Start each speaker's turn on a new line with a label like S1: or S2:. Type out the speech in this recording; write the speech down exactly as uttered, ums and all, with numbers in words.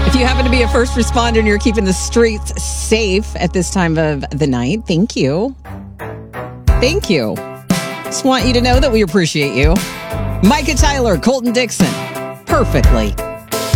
S1: If you happen to be a first responder and you're keeping the streets safe at this time of the night, thank you. Thank you. Just want you to know that we appreciate you. Micah Tyler, Colton Dixon. Perfectly.